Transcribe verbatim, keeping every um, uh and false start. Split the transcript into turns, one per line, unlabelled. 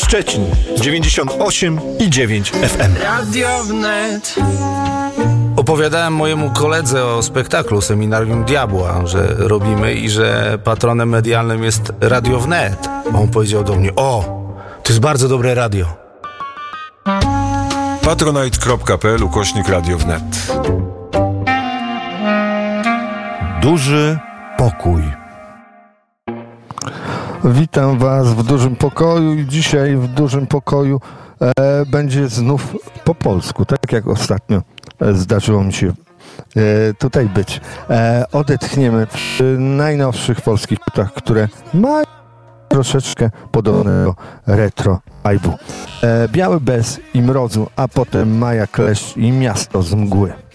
Szczecin dziewięćdziesiąt osiem i dziewięć F M.
Radio Wnet.
Opowiadałem mojemu koledze o spektaklu Seminarium Diabła, że robimy i że patronem medialnym jest Radio Wnet. A on powiedział do mnie: o, to jest bardzo dobre radio.
patronite.pl ukośnik Radio Wnet.
Duży pokój. Witam Was w dużym pokoju i dzisiaj w dużym pokoju e, będzie znów po polsku, tak jak ostatnio e, zdarzyło mi się e, tutaj być. E, odetchniemy przy najnowszych polskich płytach, które mają troszeczkę podobnego retro vibe'u. E, Biały bez i mrozu, a potem Maja Kleszcz i Miasto z mgły.